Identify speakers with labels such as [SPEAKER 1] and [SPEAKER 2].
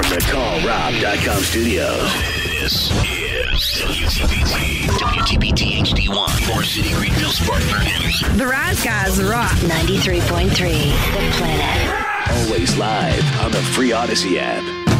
[SPEAKER 1] from the CallRob.com studios.
[SPEAKER 2] This is WTBT HD1, Core City, Greenville, Spartanburg, Henderson.
[SPEAKER 3] The Rise Guys rock.
[SPEAKER 4] 93.3 The Planet.
[SPEAKER 1] Always live on the free Odyssey app.